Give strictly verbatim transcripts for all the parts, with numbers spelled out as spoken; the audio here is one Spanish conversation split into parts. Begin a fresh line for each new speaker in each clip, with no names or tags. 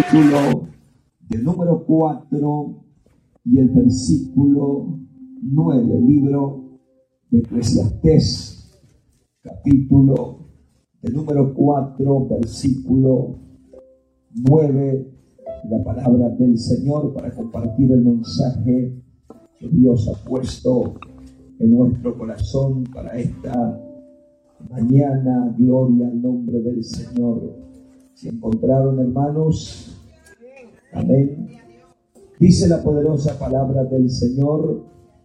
capítulo del número cuatro y el versículo nueve, libro de Eclesiastés, capítulo del número cuatro, versículo nueve, la palabra del Señor para compartir el mensaje que Dios ha puesto en nuestro corazón para esta mañana. Gloria al nombre del Señor. ¿Se encontraron, hermanos? Amén. Dice la poderosa palabra del Señor: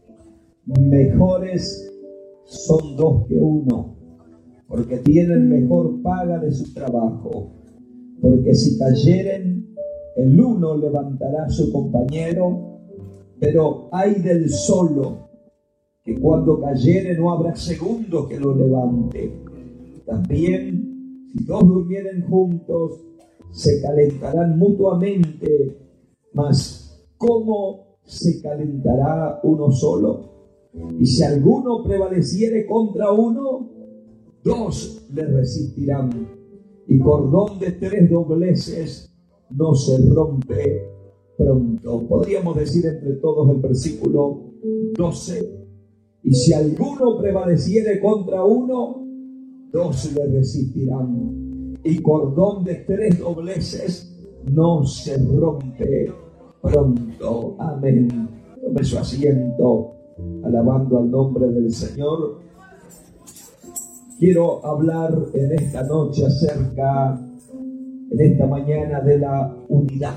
mejores son dos que uno, porque tienen mejor paga de su trabajo. Porque si cayeren, el uno levantará a su compañero, pero ay del solo, que cuando cayere no habrá segundo que lo levante. También, si dos durmieren juntos, se calentarán mutuamente, mas ¿cómo se calentará uno solo? Y si alguno prevaleciere contra uno, dos le resistirán. Y cordón de tres dobleces no se rompe pronto. Podríamos decir entre todos el versículo doce. Y si alguno prevaleciere contra uno, dos le resistirán. Y cordón de tres dobleces no se rompe pronto. Amén. Tome su asiento, alabando al nombre del Señor. Quiero hablar en esta noche acerca, en esta mañana, de la unidad.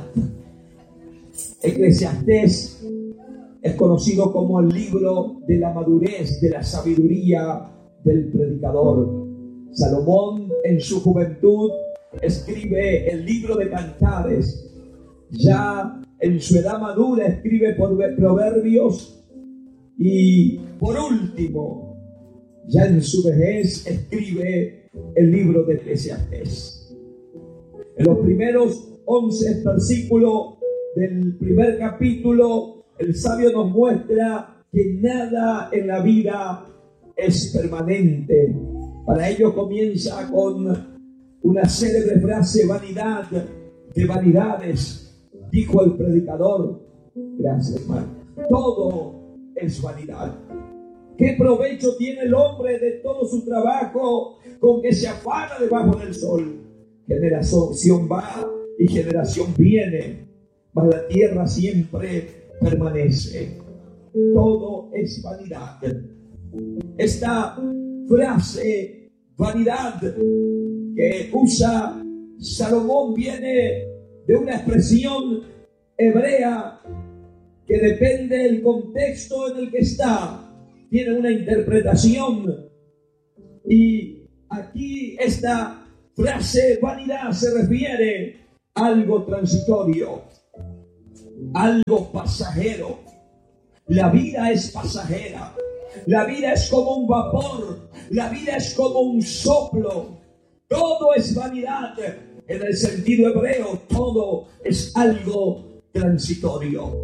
Eclesiastés es conocido como el libro de la madurez, de la sabiduría del predicador. Salomón, en su juventud, escribe el libro de Cantares. Ya en su edad madura escribe Proverbios. Y por último, ya en su vejez escribe el libro de Eclesiastés. En los primeros once versículos del primer capítulo, el sabio nos muestra que nada en la vida es permanente. Para ello comienza con una célebre frase: vanidad de vanidades, dijo el predicador. Gracias, hermano. Todo es vanidad. ¿Qué provecho tiene el hombre de todo su trabajo con que se afana debajo del sol? Generación va y generación viene, mas la tierra siempre permanece. Todo es vanidad. Esta frase, vanidad, que usa Salomón, viene de una expresión hebrea que depende del contexto en el que está. Tiene una interpretación. Y aquí esta frase vanidad se refiere a algo transitorio, algo pasajero. La vida es pasajera. La vida es como un vapor. La vida es como un soplo. Todo es vanidad. En el sentido hebreo, todo es algo transitorio.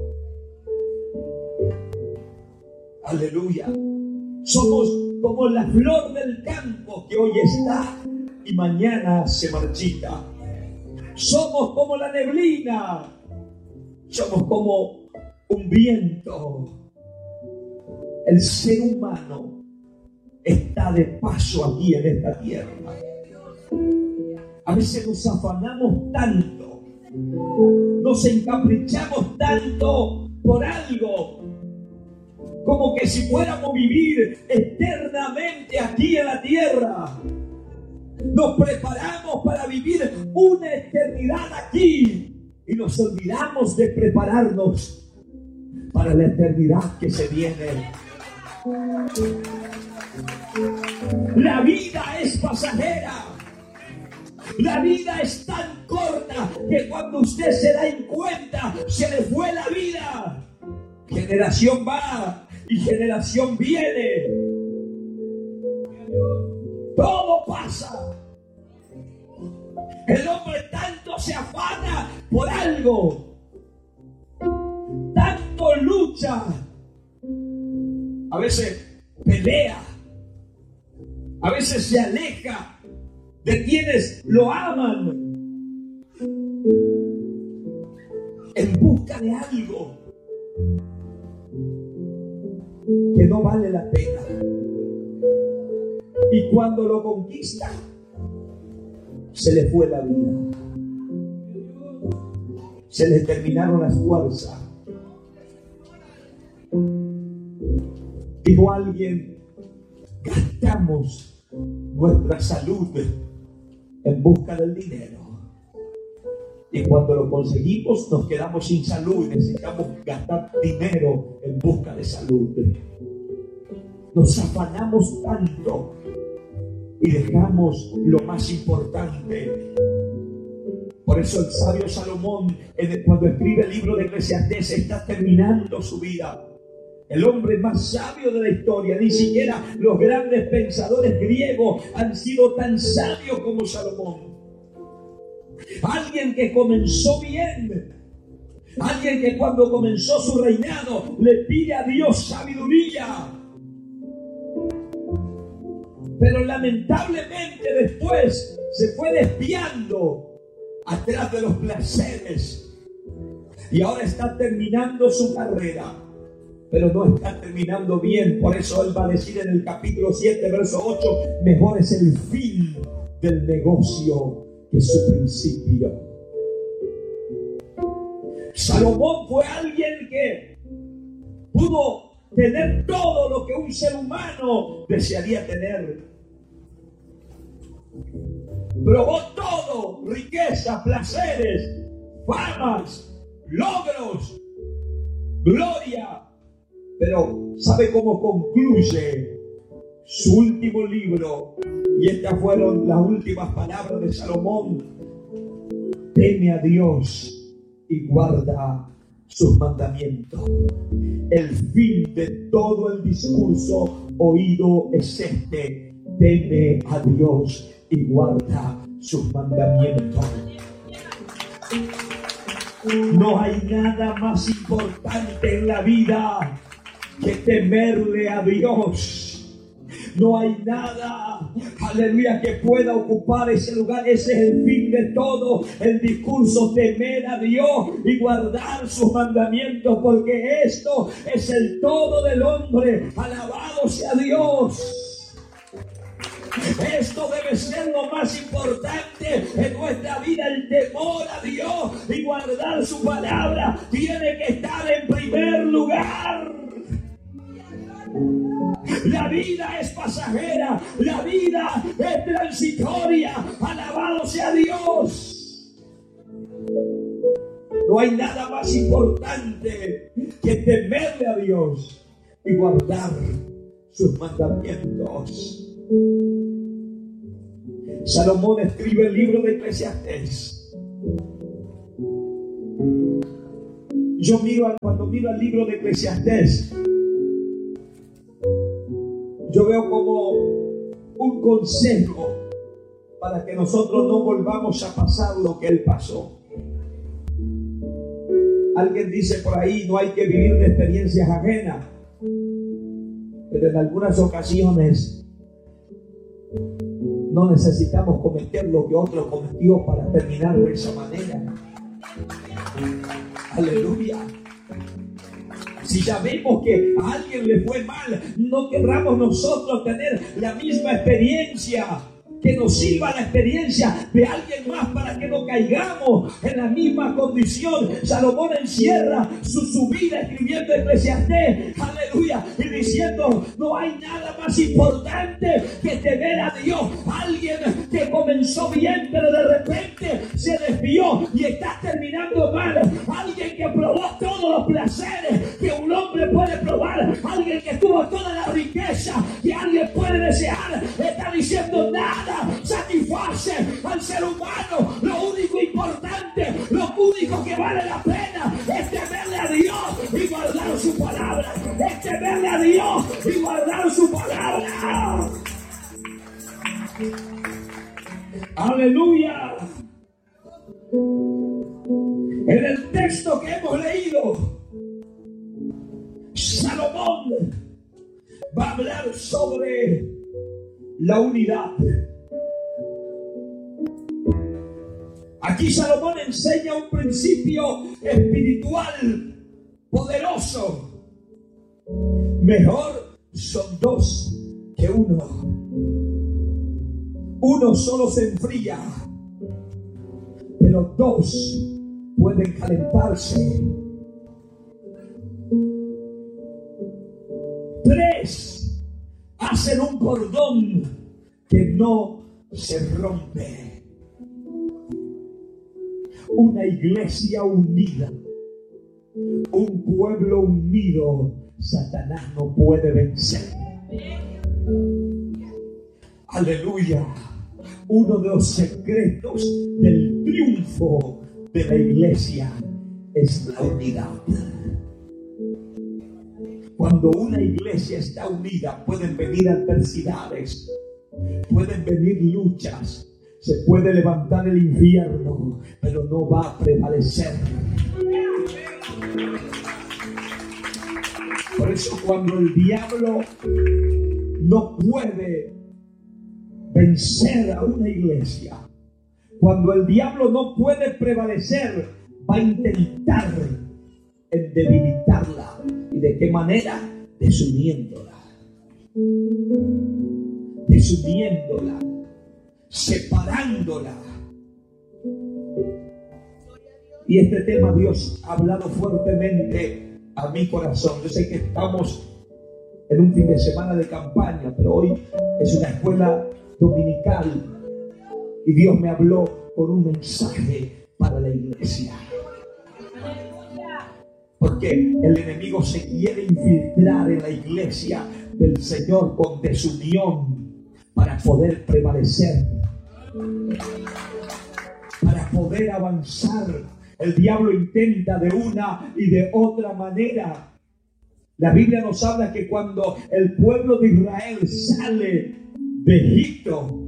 Aleluya. Somos como la flor del campo que hoy está y mañana se marchita. Somos como la neblina. Somos como un viento. El ser humano está de paso aquí en esta tierra. A veces nos afanamos tanto, nos encaprichamos tanto por algo, como que si fuéramos a vivir eternamente aquí en la tierra. Nos preparamos para vivir una eternidad aquí y nos olvidamos de prepararnos para la eternidad que se viene. La vida es pasajera. La vida es tan corta que cuando usted se da en cuenta, se le fue la vida. Generación va y generación viene. Todo pasa. El hombre tanto se afana por algo, tanto lucha, a veces pelea, a veces se aleja de quienes lo aman. busca de algo que no vale la pena. Y cuando lo conquista, se le fue la vida. Se le terminaron las fuerzas. Dijo alguien, gastamos nuestra salud en busca del dinero. Y cuando lo conseguimos, nos quedamos sin salud y necesitamos gastar dinero en busca de salud. Nos afanamos tanto y dejamos lo más importante. Por eso el sabio Salomón, cuando escribe el libro de Eclesiastés, está terminando su vida. El hombre más sabio de la historia, ni siquiera los grandes pensadores griegos han sido tan sabios como Salomón. Alguien que comenzó bien, alguien que cuando comenzó su reinado le pide a Dios sabiduría. Pero lamentablemente después se fue desviando atrás de los placeres y ahora está terminando su carrera, pero no está terminando bien. Por eso él va a decir en el capítulo siete, verso ocho, mejor es el fin del negocio que su principio. Salomón fue alguien que pudo tener todo lo que un ser humano desearía tener. Probó todo: riqueza, placeres, famas, logros, gloria. Pero ¿sabe cómo concluye su último libro? Y estas fueron las últimas palabras de Salomón: teme a Dios y guarda sus mandamientos. El fin de todo el discurso oído es este: teme a Dios y guarda sus mandamientos. No hay nada más importante en la vida que temerle a Dios. No hay nada, aleluya, que pueda ocupar ese lugar. Ese es el fin de todo el discurso: temer a Dios y guardar sus mandamientos, porque esto es el todo del hombre. Alabado sea Dios. Esto debe ser lo más importante en nuestra vida: el temor a Dios y guardar su palabra. Tiene que estar en primer lugar. La vida es pasajera, la vida es transitoria. Alabado sea Dios. No hay nada más importante que temerle a Dios y guardar sus mandamientos. Salomón escribe el libro de Eclesiastés. Yo miro, cuando miro el libro de Eclesiastés, yo veo como un consejo para que nosotros no volvamos a pasar lo que él pasó. Alguien dice por ahí, no hay que vivir de experiencias ajenas, pero en algunas ocasiones no necesitamos cometer lo que otro cometió para terminar de esa manera. Aleluya. Si ya vemos que a alguien le fue mal, no querramos nosotros tener la misma experiencia. Que nos sirva la experiencia de alguien más para que no caigamos en la misma condición. Salomón encierra su, su vida escribiendo Eclesiastés, aleluya, y diciendo: no hay nada más importante que temer a Dios. Alguien que comenzó bien, pero de repente se desvió y está terminando mal. Alguien que probó todos los placeres que un hombre puede probar. Alguien que tuvo toda la riqueza que alguien puede desear. Está diciendo: nada satisface al ser humano. Lo único importante, lo único que vale la pena es temerle a Dios y guardar su palabra. Es temerle a Dios y guardar su palabra. Aleluya. En el texto que hemos leído, Salomón va a hablar sobre la unidad. Aquí Salomón enseña un principio espiritual poderoso. Mejor son dos que uno. Uno solo se enfría, pero dos pueden calentarse. Tres hacen un cordón que no se rompe. Una iglesia unida, un pueblo unido, Satanás no puede vencer. Aleluya. Uno de los secretos del triunfo de la iglesia es la unidad. Cuando una iglesia está unida, pueden venir adversidades, pueden venir luchas, se puede levantar el infierno, pero no va a prevalecer. Por eso cuando el diablo no puede vencer a una iglesia, cuando el diablo no puede prevalecer, va a intentar en debilitarla. ¿Y de qué manera? Desuniéndola. Desuniéndola. Separándola. Y este tema Dios ha hablado fuertemente a mi corazón. Yo sé que estamos en un fin de semana de campaña, pero hoy es una escuela dominical y Dios me habló con un mensaje para la iglesia. Porque el enemigo se quiere infiltrar en la iglesia del Señor con desunión para poder prevalecer, para poder avanzar. El diablo intenta de una y de otra manera. La Biblia nos habla que cuando el pueblo de Israel sale de Egipto,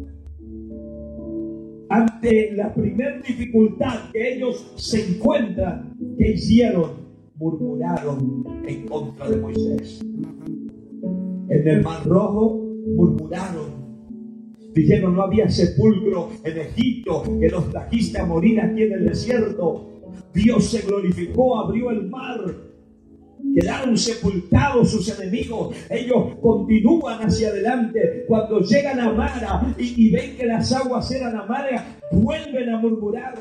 ante la primera dificultad que ellos se encuentran, ¿qué hicieron? Murmuraron en contra de Moisés. En el Mar Rojo murmuraron. Dijeron: no había sepulcro en Egipto, que los trajiste a morir aquí en el desierto. Dios se glorificó, abrió el mar. Quedaron sepultados sus enemigos. Ellos continúan hacia adelante. Cuando llegan a Mara y, y ven que las aguas eran amargas, vuelven a murmurar.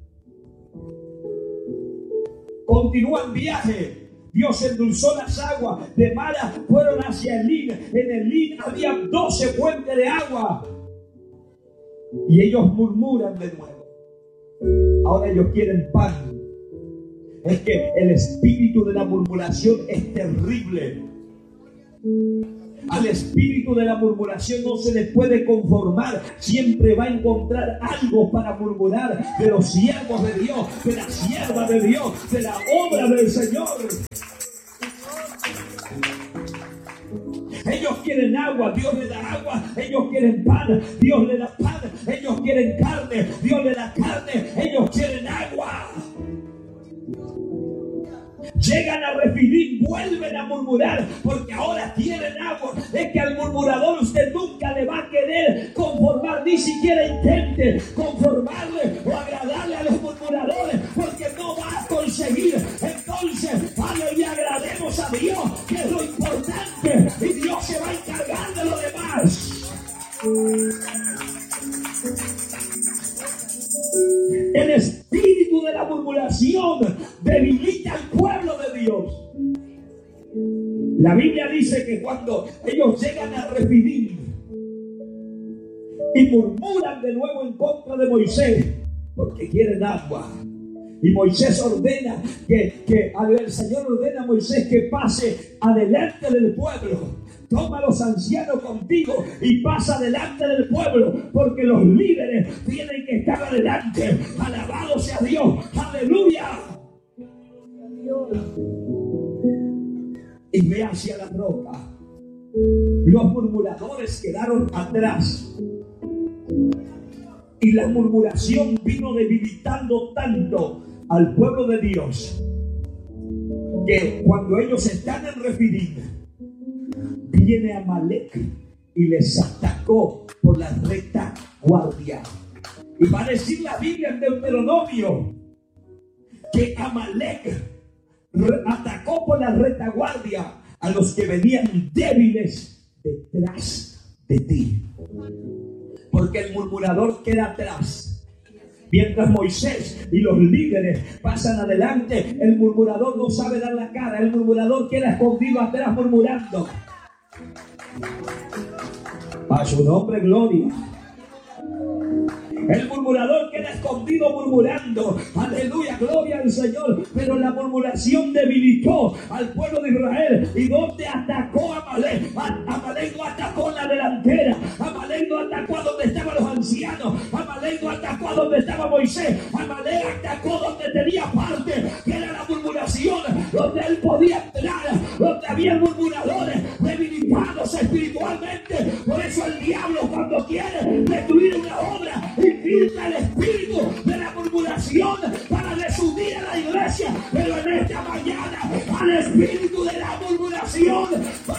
Continúan viaje. Dios endulzó las aguas. De Mara fueron hacia Elín. En Elín había doce fuentes de agua. Y ellos murmuran de nuevo. Ahora ellos quieren pan. Es que el espíritu de la murmuración es terrible. Al espíritu de la murmuración no se le puede conformar. Siempre va a encontrar algo para murmurar de los siervos de Dios, de la sierva de Dios, de la obra del Señor. Ellos quieren agua, Dios le da agua. Ellos quieren pan, Dios le da pan. Ellos quieren carne, Dios le da carne. Ellos quieren agua. Llegan a Refidim, vuelven a murmurar porque ahora tienen agua. Es que al murmurador usted nunca le va a querer conformar, ni siquiera intente conformarle o agradarle a los murmuradores, porque no va a conseguir. Entonces, aleluya, agrademos a Dios, que es lo importante, y Dios se va a encargar de lo demás. El espíritu de la murmuración debilita al pueblo de Dios. La Biblia dice que cuando ellos llegan a Refidim y murmuran de nuevo en contra de Moisés porque quieren agua, y Moisés ordena que, que el Señor ordena a Moisés que pase adelante del pueblo. Toma a los ancianos contigo y pasa delante del pueblo, porque los líderes tienen que estar adelante. Alabado sea Dios. Aleluya. Y ve hacia la roca. Los murmuradores quedaron atrás. Y la murmuración vino debilitando tanto al pueblo de Dios, que cuando ellos están en Refidim, viene Amalek y les atacó por la retaguardia. Y va a decir la Biblia en Deuteronomio que Amalek atacó por la retaguardia a los que venían débiles detrás de ti. Porque el murmurador queda atrás. Mientras Moisés y los líderes pasan adelante, el murmurador no sabe dar la cara. El murmurador queda escondido atrás murmurando. A su nombre, gloria. El murmurador queda escondido murmurando. Aleluya, gloria al Señor. Pero la murmuración debilitó al pueblo de Israel. ¿Y dónde atacó Amalek? Amalek no atacó en la delantera. Amalek no atacó a donde estaban los ancianos. Amalek no atacó a donde estaba Moisés. Amalek atacó donde tenía parte, que era la murmuración, donde él podía entrar, donde había murmuradores debilitados espiritualmente. Por eso el diablo, cuando quiere destruir una obra, infiltra el espíritu de la murmuración para desunir a la iglesia. Pero en esta mañana, al espíritu de la murmuración va